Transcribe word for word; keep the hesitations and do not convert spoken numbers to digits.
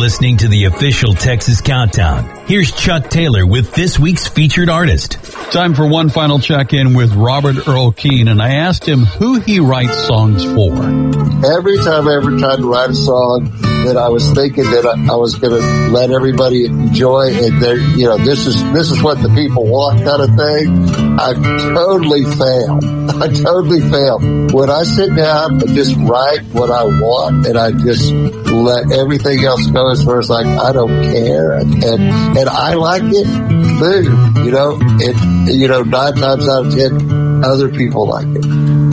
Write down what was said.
listening to the official Texas Countdown. Here's Chuck Taylor with this week's featured artist. Time for one final check-in with Robert Earl Keen, and I asked him who he writes songs for. Every time I ever tried to write a song that I was thinking that I, I was going to let everybody enjoy, and there, you know, this is this is what the people want kind of thing, I've totally failed. I totally failed. When I sit down and just write what I want, and I just let everything else go as far as like I don't care, and and, and I like it, boom, you know, and you know, nine times out of ten, other people like it.